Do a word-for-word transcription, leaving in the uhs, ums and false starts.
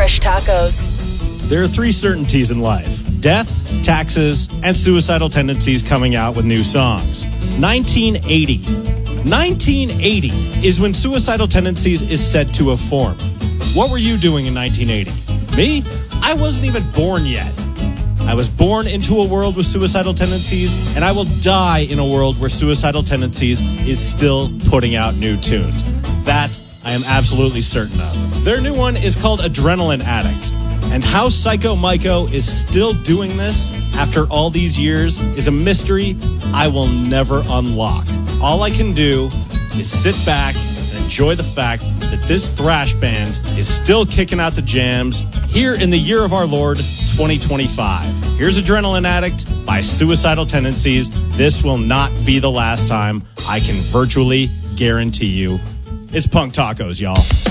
fresh tacos. There are three certainties in life: death, taxes, and suicidal tendencies coming out with new songs. nineteen eighty. nineteen eighty is when Suicidal Tendencies is said to have formed. What were you doing in nineteen eighty? Me? I wasn't even born yet. I was born into a world with suicidal tendencies, and I will die in a world where Suicidal Tendencies is still putting out new tunes. That I am absolutely certain of. Their new one is called Adrenaline Addict. And how Psycho Myco is still doing this after all these years is a mystery I will never unlock. All I can do is sit back and enjoy the fact that this thrash band is still kicking out the jams here in the year of our Lord, twenty twenty-five. Here's Adrenaline Addict by Suicidal Tendencies. This will not be the last time. I can virtually guarantee you. It's Punk Tacos, y'all.